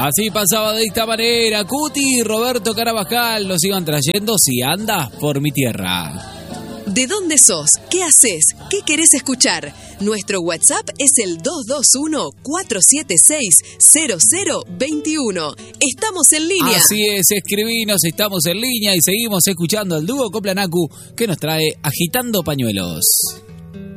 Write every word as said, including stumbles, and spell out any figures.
Así pasaba de esta manera. Cuti y Roberto Carabajal nos iban trayendo Si andas por mi tierra. ¿De dónde sos? ¿Qué haces? ¿Qué querés escuchar? Nuestro WhatsApp es el dos dos uno, cuatro siete seis, cero cero dos uno. Estamos en línea. Así es, escribinos, estamos en línea y seguimos escuchando al dúo Coplanacu que nos trae Agitando Pañuelos.